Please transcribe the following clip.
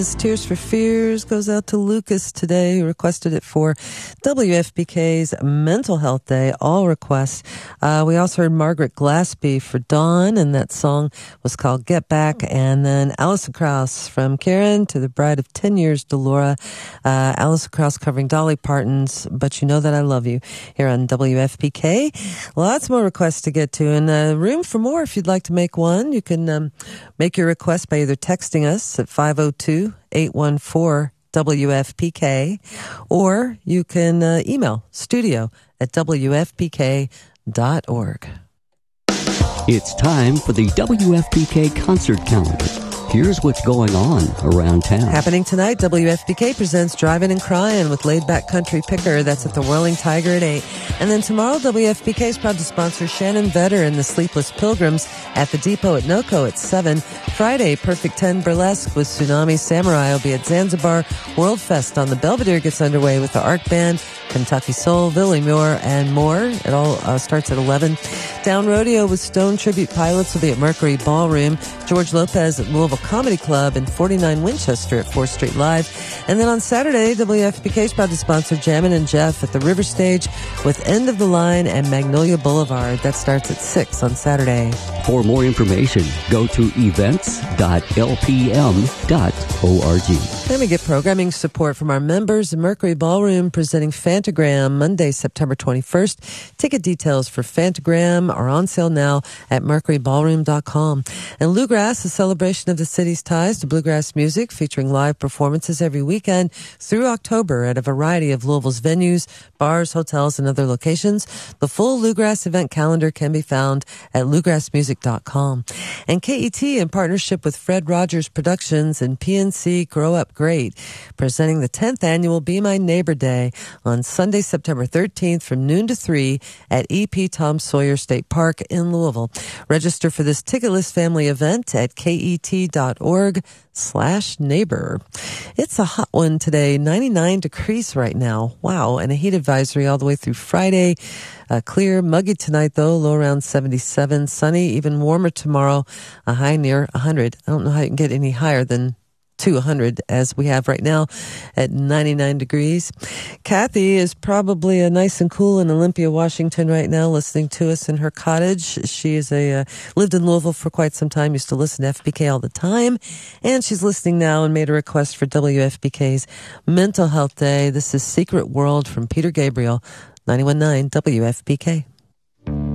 Tears for Fears goes out to Lucas today, who requested it for WFPK's Mental Health Day. All requests. We also heard Margaret Glaspie for Dawn, and that song was called Get Back. And then Alison Krauss from Karen to the Bride of 10 Years, Delora. Alison Krauss covering Dolly Parton's But You Know That I Love You here on WFPK. Lots more requests to get to, and room for more if you'd like to make one. You can make your request by either texting us at 502-814-WFPK, or you can email studio@WFPK.org. It's time for the WFPK concert calendar. Here's what's going on around town. Happening tonight, WFPK presents Drivin' and Cryin' with Laid-Back Country Picker. That's at the Whirling Tiger at 8. And then tomorrow, WFPK is proud to sponsor Shannon Vetter and the Sleepless Pilgrims at the Depot at NOCO at 7. Friday, Perfect 10 Burlesque with Tsunami Samurai will be at Zanzibar World Fest on the Belvedere. Gets underway with the Arc Band, Kentucky Soul, Billy Moore, and more. It all starts at 11. Down Rodeo with Stone Tribute Pilots will be at Mercury Ballroom. George Lopez at Louisville Comedy Club and 49 Winchester at 4th Street Live. And then on Saturday, WFPK is proud to sponsor Jammin' and Jeff at the River Stage with End of the Line and Magnolia Boulevard. That starts at 6 on Saturday. For more information, go to events.lpm.org. Then we get programming support from our members. Mercury Ballroom presenting Fantagram Monday, September 21st. Ticket details for Fantagram are on sale now at mercuryballroom.com. And Bluegrass, a celebration of the city's ties to bluegrass music, featuring live performances every weekend through October at a variety of Louisville's venues, bars, hotels, and other locations. The full Bluegrass event calendar can be found at bluegrassmusic.com. And KET, in partnership with Fred Rogers Productions and PNC Grow Up Great, presenting the 10th annual Be My Neighbor Day on Sunday, September 13th from noon to 3 at EP Tom Sawyer State Park in Louisville. Register for this ticketless family event at ket.org/neighbor. It's a hot one today, 99 degrees right now. Wow. And a heat advisory all the way through Friday. Clear, muggy tonight though, low around 77. Sunny, even warmer tomorrow, a high near 100. I don't know how you can get any higher than 200 as we have right now at 99 degrees. Kathy is probably nice and cool in Olympia, Washington right now, listening to us in her cottage. She is lived in Louisville for quite some time, used to listen to FPK all the time, and she's listening now and made a request for WFPK's Mental Health Day. This is Secret World from Peter Gabriel, 91.9 WFPK.